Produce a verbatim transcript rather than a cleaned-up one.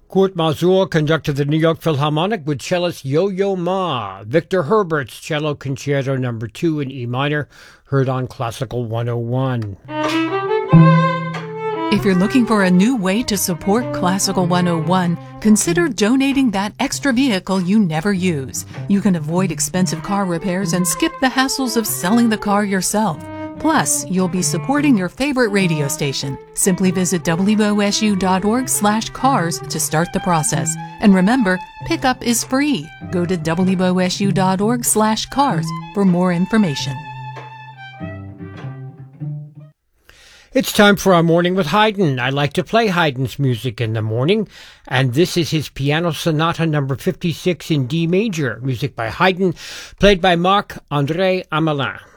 Kurt Masur conducted the New York Philharmonic with cellist Yo-Yo Ma. Victor Herbert's Cello Concerto Number two in E minor, heard on Classical one oh one. If you're looking for a new way to support Classical one oh one, consider donating that extra vehicle you never use. You can avoid expensive car repairs and skip the hassles of selling the car yourself. Plus, you'll be supporting your favorite radio station. Simply visit W O S U dot org slash cars to start the process. And remember, pickup is free. Go to W O S U dot org slash cars for more information. It's time for our morning with Haydn. I like to play Haydn's music in the morning, and this is his Piano Sonata number fifty-six in D major, music by Haydn, played by Marc-André Hamelin.